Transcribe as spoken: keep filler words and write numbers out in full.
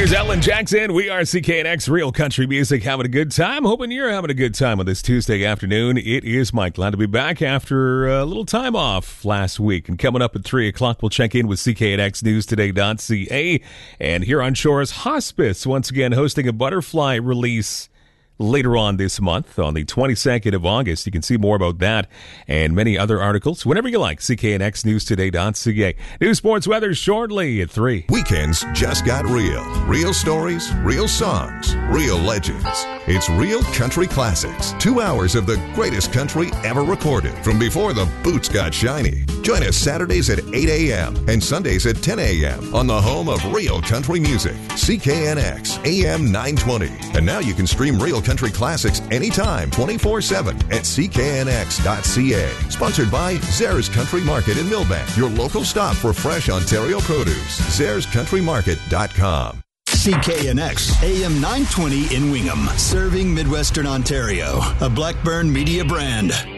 Here's Ellen Jackson. We are C K N X Real Country Music, having a good time. Hoping you're having a good time on this Tuesday afternoon. It is Mike. Glad to be back after a little time off last week. And coming up at three o'clock, we'll check in with C K N X News Today dot C A. And here on Shore's Hospice, once again hosting a butterfly release later on this month, on the twenty-second of August. You can see more about that and many other articles whenever you like. C K N X News Today dot C A. News, sports, weather shortly at three. Weekends just got real. Real stories, real songs, real legends. It's Real Country Classics. Two hours of the greatest country ever recorded from before the boots got shiny. Join us Saturdays at eight a.m. and Sundays at ten a.m. on the home of real country music, C K N X A M nine twenty. And now you can stream Real Country Classics anytime, twenty-four seven at C K N X dot C A. Sponsored by Zares Country Market in Millbank, your local stop for fresh Ontario produce. Zares Country Market dot com. C K N X A M nine twenty in Wingham, serving Midwestern Ontario, a Blackburn Media brand.